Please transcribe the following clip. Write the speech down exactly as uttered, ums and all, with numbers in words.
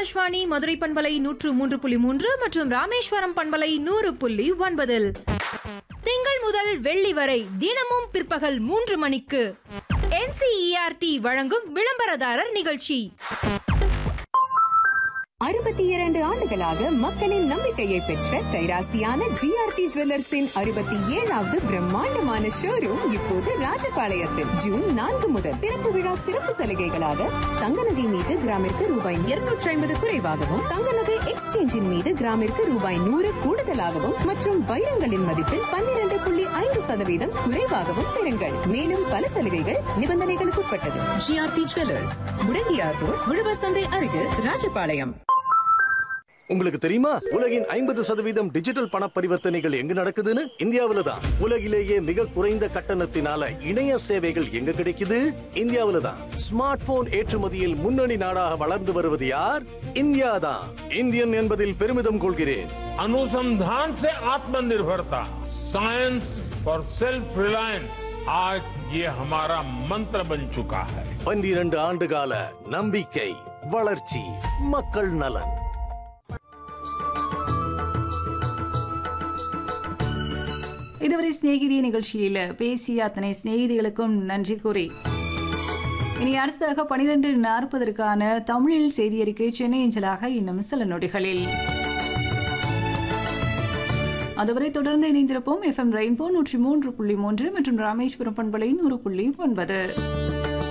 ஆகாஷ்வாணி மதுரை பண்பலை நூற்று மூன்று புள்ளி மூன்று மற்றும் ராமேஸ்வரம் பண்பலை நூறு புள்ளி ஒன்பதில் திங்கள் முதல் வெள்ளி வரை தினமும் பிற்பகல் மூன்று மணிக்கு N C E R D வழங்கும் விளம்பரதாரர் நிகழ்ச்சி. அறுபத்தி இரண்டு ஆண்டுகளாக மக்களின் நம்பிக்கையை பெற்ற கைராசியான ஜிஆர்டி ஜுவல்லர்ஸின் அறுபத்தி ஏழாவது பிரம்மாண்டமான ஷோரூம் இப்போது ராஜபாளையத்தில் ஜூன் நான்கு முதல் திறப்பு விழா சிறப்பு சலுகைகளாக தங்க நகை மீது கிராமிற்கு ரூபாய் இருநூற்றி ஐம்பது குறைவாகவும், தங்க நகை எக்ஸ்சேஞ்சின் மீது கிராமிற்கு ரூபாய் நூறு கூடுதலாகவும் மற்றும் வைரங்களின் மதிப்பில் பன்னிரண்டு புள்ளி ஐந்து சதவீதம் குறைவாகவும் பெறுங்கள். மேலும் பல சலுகைகள் நிபந்தனைகளுக்கு உட்பட்டது. ஜிஆர்டி ஜுவல்லர்ஸ், முடங்கியார் ரோட், உழவர் சந்தை அருகில், ராஜபாளையம். உங்களுக்கு தெரியுமா, உலகின் ஐம்பது சதவீதம் டிஜிட்டல் பண பரிவர்த்தனைகள் எங்க நடக்குதுன்னு? இந்தியாவில தான். உலகிலேயே மிக குறைந்த கட்டணத்தினால இணைய சேவைகள் எங்க கிடைக்குது? இந்தியாவில தான். ஸ்மார்ட் போன் ஏற்றுமதியில் முன்னணி நாடாக வளர்ந்து வருவது யார்? இந்தியா தான். இந்தியன் என்பதில் பெருமிதம் கொள்கிறேன். अनुसंधान से आत्मनिर्भरता, साइंस फॉर सेल्फ रिलायंस, आज ये हमारा मंत्र बन चुका है. பன்னிரண்டு ஆண்டு கால நம்பிக்கை, வளர்ச்சி, மக்கள் நலன். இதுவரை சிநேகிதி நிகழ்ச்சியில பேசிய அத்தனை சிநேகிதிகளுக்கும் நன்றி கூறி இனி அடுத்ததாக பனிரெண்டு நாற்பதற்கான தமிழில் செய்தி அறிக்கை சென்னை அஞ்சலாக இன்னும் சில நொடிகளில். அதுவரை தொடர்ந்து இணைந்திருப்போம் எஃப் எம் ரெயின்போ நூற்றி மூன்று புள்ளி மூன்று மற்றும் ராமேஸ்வரம் பண்பலை நூறு புள்ளி ஒன்பது.